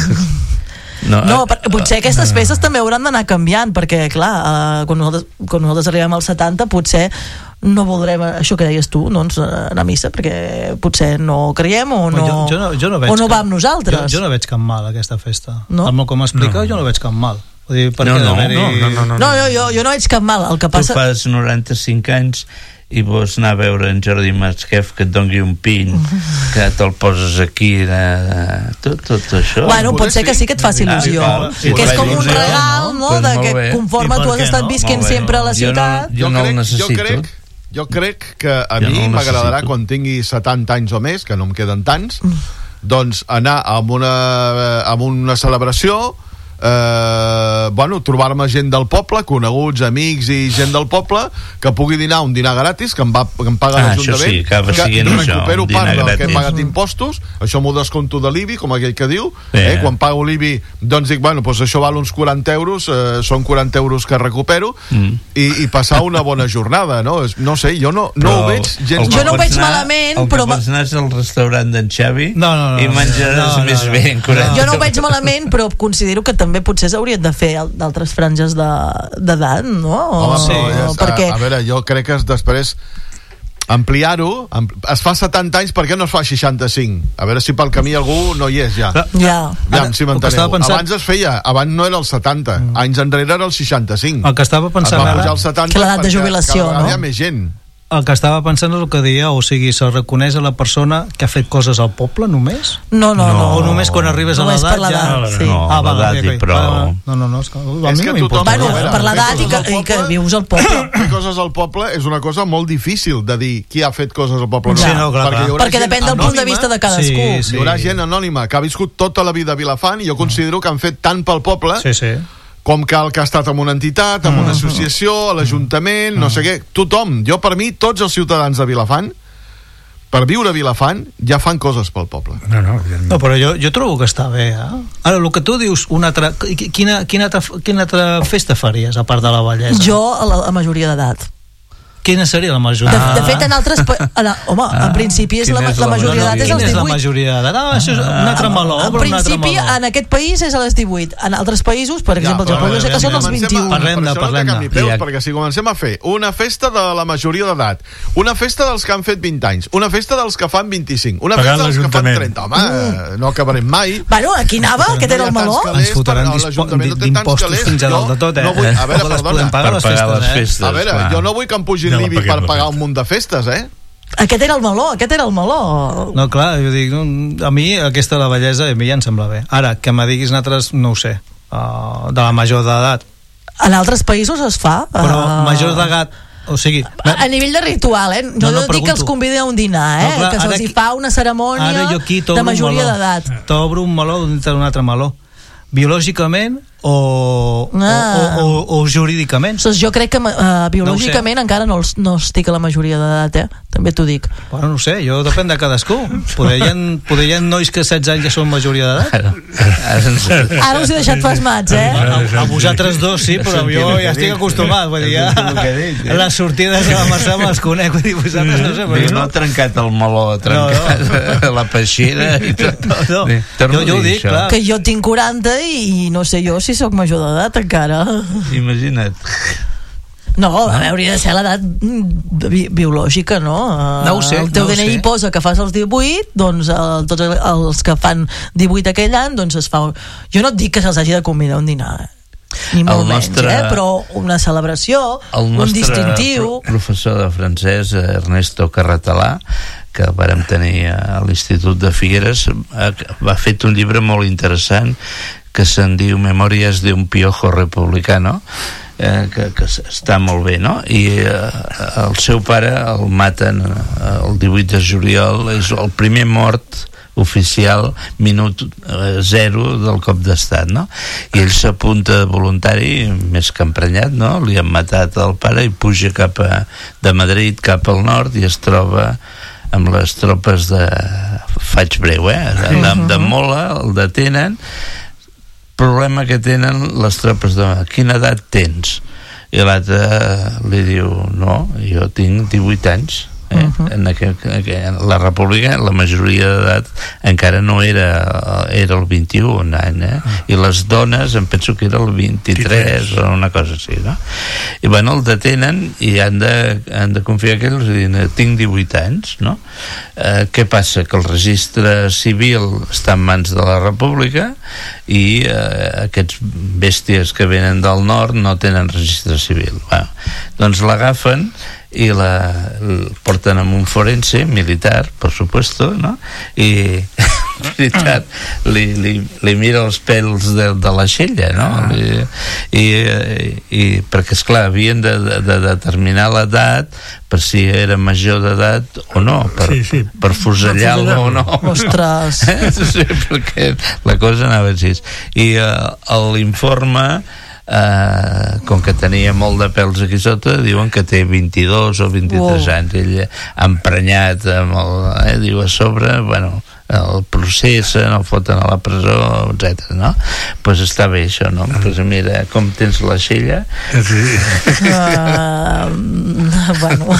A: No, no per, potser aquestes festes també hauran d'anar canviant, perquè clar, eh, quan, nosaltres, quan nosaltres arribem als setanta potser no voldrem, això que deies tu, doncs, anar a missa, perquè potser no creiem o no,
B: jo, jo no, jo no veig
A: o no
B: cap,
A: va amb nosaltres.
B: Jo, jo no veig cap mal aquesta festa.
A: No?
B: El com explica, no. jo no veig cap mal. Vull dir,
C: no, no, no, no, no, no,
A: no, jo, jo, jo no veig cap mal. El que passa...
C: Tu fas noranta-cinc anys i vols anar a veure en Jordi Masquef que et dongui un pin, que te'l poses aquí, eh, tot, tot això.
A: Bueno, pot ser que sí que et faci il·lusió, ah, sí, que és com un regal, no?, de que conforme tu has estat visquent sempre a la ciutat.
C: Jo no el necessito.
R: Jo crec, jo crec que a mi m'agradarà quan tingui setanta anys o més, que no em queden tants, doncs anar a una, a una celebració, eh, bueno, trobar-me gent del poble, coneguts, amics i gent del poble, que pugui dinar un dinar gratis, que em, va, que em paga
C: ah,
R: l'Ajuntament,
C: sí, que,
R: que recupero
C: això,
R: part del que he pagat impostos, això m'ho descompto de l'I B I, com aquell que diu, eh, quan pago l'I B I, doncs dic, bueno, doncs això val uns quaranta euros, eh, són quaranta euros que recupero, mm. i, i passar una bona jornada, no? No sé, jo no, no ho veig gens...
A: Jo no ho veig malament,
C: el
A: però...
C: El que pots anar és al restaurant d'en Xavi
B: no, no, no,
C: i menjaràs no, no, més
B: no,
C: bé en quaranta.
A: Jo no ho veig malament, però considero que també potser s'haurien de fer d'altres franges d'edat, no?
R: Home, sí, és, perquè... a, a veure, jo crec que després ampliar-ho, es fa setanta anys, per què no es fa seixanta-cinc? A veure si pel camí algú no hi és ja.
A: Ja.
R: Ja, si m'enteneu. Pensant... Abans es feia, abans no era el setanta, mm. anys enrere era el seixanta-cinc.
B: El que estava pensant
R: es va pujar al setanta,
A: que l'edat de jubilació,
R: cada vegada
A: no?
R: hi ha més gent.
B: El que estava pensant és el que deia, o sigui, se reconeix a la persona que ha fet coses al poble només?
A: No, no, no.
B: O només quan arribes a l'edat ja...
C: No, sí. no,
B: ah, va,
C: l'edat i prou.
B: No, no, no, és que a
R: és
B: mi
R: que
B: no m'importa.
A: Bueno, per l'edat i, que, i que vius al poble.
R: Fer coses al poble és una cosa molt difícil de dir qui ha fet coses al poble.
B: Sí, no, clar,
A: perquè, perquè depèn del punt de vista de cadascú.
R: Sí, sí. Hi haurà gent anònima que ha viscut tota la vida a Vilafant i jo considero que han fet tant pel poble
B: sí, sí.
R: com que el que ha estat en una entitat, en una associació, a l'Ajuntament, no sé què, tothom, jo per mi, tots els ciutadans de Vilafant, per viure a Vilafant, ja fan coses pel poble.
B: No, no, no però jo, jo trobo que està bé, eh? Ara, el que tu dius, una altra, quina, quina, altra, quina altra festa faries, a part de la bellesa?
A: Jo, a la a majoria d'edat.
B: Quina seria la majoria?
A: De, de fet, en altres... En, home, ah, en principi és la, és la, la majoria d'edat és als divuit.
B: Quina és la majoria d'edat? Ah, això és un altre meló.
A: En principi, en aquest país és a les divuit. En altres països, per exemple, ja, el Japó, jo sé que són els vint-i-u.
B: Parlem de, parlem de.
R: Peus, perquè si comencem a fer una festa de la majoria d'edat, una festa dels que han fet vint anys, una festa dels que fan vint-i-cinc, una festa dels que fan trenta, home, mm. no acabarem mai.
A: Bueno, aquí anava, aquest era el meló.
B: Ens fotran d'impostos fins a dalt de tot, eh?
R: A veure, perdona.
C: Per pagar les festes.
R: A veure, jo no vull que em pugin l'I B I per pagar un munt de festes, eh?
A: Aquest era el meló, aquest era el meló.
B: No, clar, jo dic, a mi aquesta la bellesa a mi ja em sembla bé. Ara, que me diguis altres, no ho sé, uh, de la major d'edat.
A: En altres països es fa.
B: Però uh... major d'edat, o sigui...
A: A, a nivell de ritual, eh? Jo no, no, no dic que els convidi a un dinar, eh? No, clar, que se'ls hi fa una cerimònia de majoria d'edat.
B: T'obro un meló dintre d'un altre meló. Biològicament o, ah. o, o, o jurídicament.
A: Doncs jo crec que uh, biològicament no encara no, els, no estic a la majoria d'edat, eh? També t'ho dic.
B: Bueno, no sé, jo depèn de cadascú. Poder hi ha, poder hi ha nois que setze anys ja són majoria d'edat.
A: Ara us he deixat pasmats, eh?
B: A, a vosaltres dos sí, però jo ja estic acostumat. Vull dir, ja, les sortides de la Mercè me les conec. Vull dir, vosaltres no sé.
C: Però no ha trencat el meló, ha trencat no, no. la peixera i tot.
B: No, no. Jo, jo ho dic, clar.
A: Que jo tinc quaranta i no sé jo si sóc major d'edat encara.
C: Imagina't.
A: No, hauria de ser l'edat bi biològica, no?
B: No ho sé.
A: El teu
B: no
A: D N I posa que fas els divuit, doncs el, tots els que fan divuit aquell any, doncs es fa... Jo no et dic que se'ls hagi de convidar a un dinar, ni molt el nostre, menys, eh? Però una celebració, un distintiu...
C: El professor de francès, Ernesto Carratalà, que vàrem tenir a l'Institut de Figueres, va fet un llibre molt interessant que se'n diu Memòries d'un piojo republicano, eh, que, que està molt bé, no? I eh, el seu pare el maten el divuit de juliol, és el primer mort oficial, minut eh, zero del cop d'estat, no? I ell s'apunta voluntari, més que emprenyat, no? Li han matat el pare i puja cap a, de Madrid cap al nord i es troba amb les tropes de... faig breu, eh? De, de Mola, el detenen. Problema que tenen les tropes de... Quina edat tens? I l'altre li diu, no, jo tinc divuit anys. Eh? Uh-huh. En, aquel, en la república la majoria d'edat encara no era era el vint-i-u un any, eh? Uh-huh. I les dones em penso que era el vint-i-tres o una cosa així, no? I bueno, el detenen i han de, han de confiar que ells diuen, tinc divuit anys, no? Eh, què passa? Que el registre civil està en mans de la república i eh, aquests bèsties que venen del nord no tenen registre civil. Bueno, doncs l'agafen i la, la porten amb un forense militar, per supuesto, no? I en veritat li, li, li mira els pèls de, de la xella, no? I, i, i perquè esclar, havien de, de, de determinar l'edat per si era major d'edat o no, per, sí, sí. per fusellar-lo o no.
A: Ostres.
C: Sí, perquè la cosa anava així. I uh, l'informe Uh, com que tenia molt de pèls aquí sota, diuen que té vint-i-dos o vint-i-tres wow. anys, ell emprenyat amb el, eh, diu a sobre, bueno, el processen, el foten a la presó, etcètera, no? Doncs pues està bé això, no? Doncs pues mira, com tens la xella.
D: Sí.
A: Uh, bueno.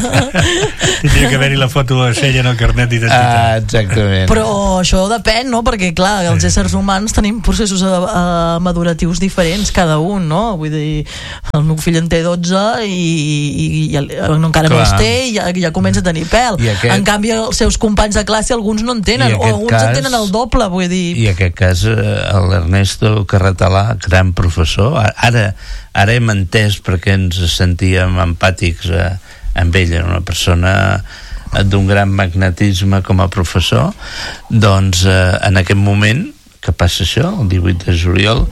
D: Tindria que haver-hi la foto de la xella en el carnet d'identitat.
C: Ah, exactament.
A: Però això depèn, no? Perquè, clar, els éssers humans tenim processos uh, uh, maduratius diferents, cada un, no? Vull dir, el meu fill en té dotze i, i, i encara clar. no els té i ja, ja comença a tenir pèl. Aquest... En canvi, els seus companys de classe, alguns no en tenen, o alguns cas, en tenen el doble, vull dir...
C: I en aquest cas, l'Ernesto Carratalà, gran professor, ara, ara hem entès perquè ens sentíem empàtics eh, amb ell, una persona d'un gran magnetisme com a professor, doncs eh, en aquest moment que passa això, el divuit de juliol,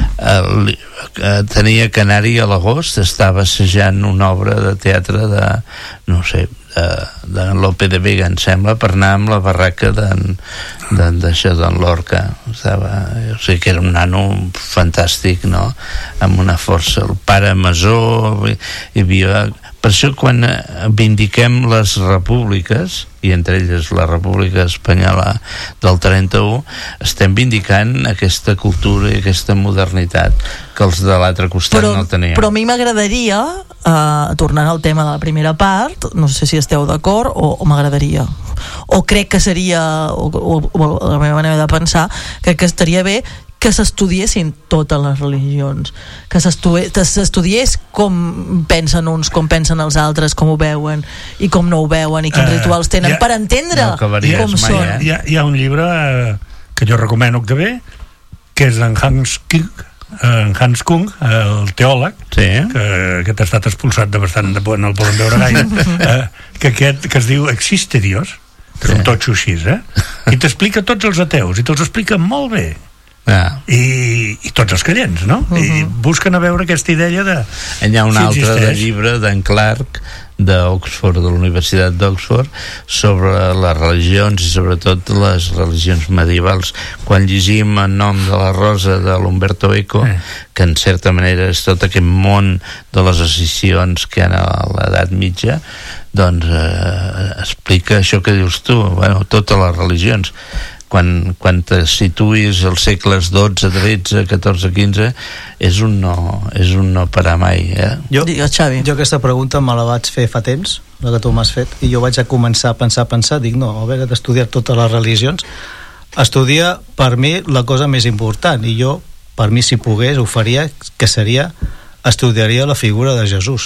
C: eh, eh, tenia que anar-hi a l'agost, estava assajant una obra de teatre de, no sé, de, de Lope de Vega, em sembla, per anar amb la barraca d'en, d'en, d'això, d'en Lorca. Estava, jo sé que era un nano fantàstic, no?, amb una força, el pare Masó, hi havia... Per això quan vindiquem les repúbliques, i entre elles la República Espanyola del trenta-u, estem vindicant aquesta cultura i aquesta modernitat que els de l'altre costat però, no tenien.
A: Però a mi m'agradaria, eh, tornant al tema de la primera part, no sé si esteu d'acord, o, o m'agradaria, o crec que seria, o, o, o la meva manera de pensar, crec que estaria bé que s'estudiessin totes les religions, que s'estudiés com pensen uns, com pensen els altres, com ho veuen i com no ho veuen i quins uh, rituals tenen, ha, per entendre no com
D: mai,
A: són.
D: Eh? Hi, ha, hi ha un llibre eh, que jo recomano que ve, que és en Hans Kung, en Hans Kung, el teòleg,
C: sí.
D: que aquest ha estat expulsat de bastant de por, no el poden veure gaire, eh, que aquest que es diu Existe Dios, que sí. és un totxo així, eh? I t'explica tots els ateus, i te'ls explica molt bé.
C: Ah.
D: I, i tots els creients, no? Uh-huh. I busquen a veure aquesta idea de...
C: Hi ha un
D: si
C: altre
D: existeix.
C: de llibre d'en Clark d'Oxford, de la Universitat d'Oxford, sobre les religions i sobretot les religions medievals. Quan llegim En nom de la rosa de l'Umberto Eco, eh. que en certa manera és tot aquest món de les escissions que hi ha a l'edat mitja, doncs eh, explica això que dius tu, bueno, totes les religions. Quan, quan te situïs als segles dotze, tretze, catorze, quinze, és un no, és un no parar mai, eh?
B: Jo,
A: Digues, Xavi.
B: Jo aquesta pregunta me la vaig fer fa temps, la que tu m'has fet, i jo vaig a començar a pensar, a pensar, dic, no, haver d'estudiar totes les religions, estudia, per mi, la cosa més important, i jo, per mi, si pogués, ho faria, que seria, estudiaria la figura de Jesús.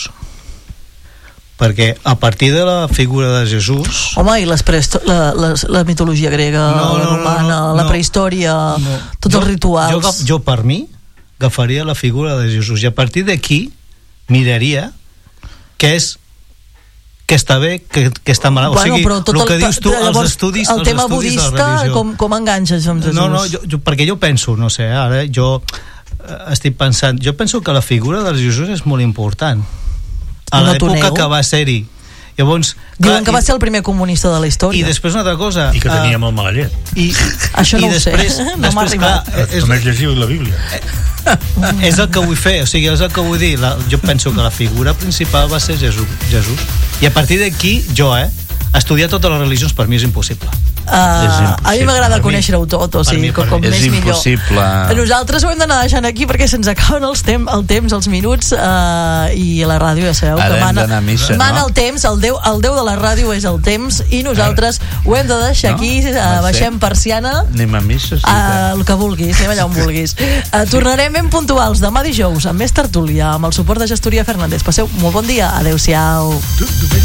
B: Perquè a partir de la figura de Jesús...
A: Home, i les presto- la, la, la mitologia grega, no, no, la romana, no, no, la prehistòria, no. tots jo, els rituals...
B: Jo, jo, per mi, agafaria la figura de Jesús, i a partir d'aquí miraria què és que està bé, que, que està malalt.
A: Bueno,
B: o sigui,
A: el,
B: el que dius tu,
A: llavors,
B: els estudis,
A: el
B: els
A: tema
B: estudis
A: budista, com, com enganxes amb Jesús?
B: No, no, jo, jo, perquè jo penso, no sé, ara jo eh, estic pensant, jo penso que la figura de Jesús és molt important. A
A: no
B: l'època que va ser-hi. Llavors,
A: diuen clar, que va ser el primer comunista de la història.
B: I després una altra cosa...
D: I que tenia uh, molt mala llet.
B: I,
A: Això no
B: i
A: ho
B: després,
A: sé, no
B: després,
A: m'ha arribat.
B: Clar, és,
D: només llegiu la Bíblia.
B: És el que vull fer, o sigui, és el que vull dir. La, jo penso que la figura principal va ser Jesús. Jesús. I a partir d'aquí, jo, eh, estudiar totes les religions per mi és impossible.
A: Uh, a mi m'agrada conèixer-ho tot, o sigui, mi, com, com més
C: impossible.
A: millor. Nosaltres ho hem d'anar deixant aquí perquè se'ns acaben els tem el temps, els minuts, uh, i a la ràdio ja sabeu
C: Ara
A: que mana,
C: missa,
A: mana
C: no?
A: el temps, el déu, el déu de la ràdio és el temps, i nosaltres ho hem de deixar no? aquí, uh, baixem persiana,
C: anem a missa, sí,
A: uh, el que vulguis, anem allà on vulguis. Uh, tornarem ben puntuals demà dijous amb més tertúlia, amb el suport de Gestoria Fernández. Passeu molt bon dia, adeu-siau.